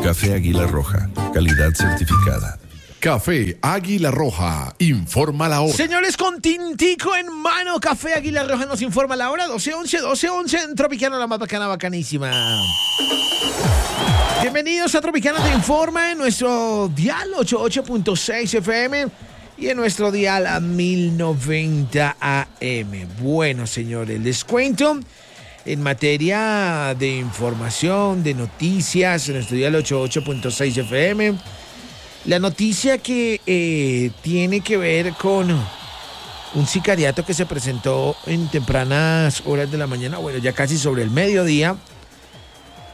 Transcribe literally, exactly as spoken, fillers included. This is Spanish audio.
Café Águila Roja, calidad certificada. Café Águila Roja, informa la hora. Señores, con tintico en mano, Café Águila Roja nos informa la hora, doce once, doce once en Tropicana, la más bacana, bacanísima. Bienvenidos a Tropicana Te Informa en nuestro dial ochenta y ocho punto seis F M y en nuestro dial a mil noventa A M. Bueno, señores, les cuento en materia de información, de noticias, en nuestro dial ochenta y ocho punto seis F M. La noticia que eh, tiene que ver con un sicariato que se presentó en tempranas horas de la mañana, bueno, ya casi sobre el mediodía,